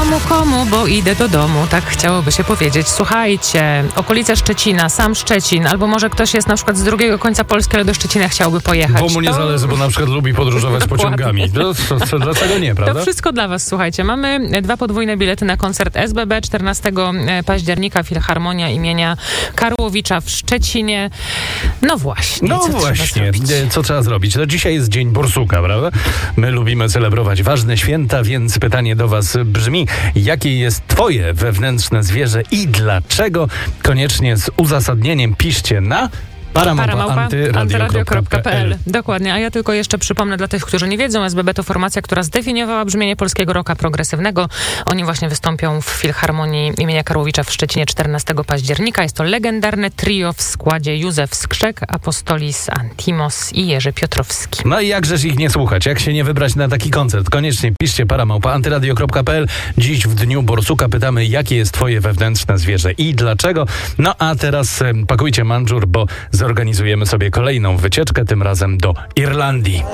Komu, bo idę do domu, tak chciałoby się powiedzieć. Słuchajcie, okolice Szczecina, sam Szczecin, albo może ktoś jest na przykład z drugiego końca Polski, ale do Szczecina chciałby pojechać. Bo mu nie zależy, bo na przykład lubi podróżować pociągami. Dlaczego nie, prawda? To wszystko dla was, słuchajcie. Mamy 2 podwójne bilety na koncert SBB 14 października, Filharmonia imienia Karłowicza w Szczecinie. No właśnie. Co trzeba zrobić? To dzisiaj jest Dzień Borsuka, prawda? My lubimy celebrować ważne święta, więc pytanie do was brzmi, jakie jest twoje wewnętrzne zwierzę i dlaczego? Koniecznie z uzasadnieniem piszcie na paramałpa@antyradio.pl. Dokładnie, a ja tylko jeszcze przypomnę dla tych, którzy nie wiedzą, SBB to formacja, która zdefiniowała brzmienie polskiego rocka progresywnego. Oni właśnie wystąpią w Filharmonii imienia Karłowicza w Szczecinie 14 października. Jest to legendarne trio w składzie Józef Skrzek, Apostolis Antimos i Jerzy Piotrowski. No i jakżeż ich nie słuchać? Jak się nie wybrać na taki koncert? Koniecznie piszcie paramałpa@antyradio.pl. Dziś w Dniu Borsuka pytamy, jakie jest twoje wewnętrzne zwierzę i dlaczego? No a teraz pakujcie mandżur, bo zorganizujemy sobie kolejną wycieczkę, tym razem do Irlandii.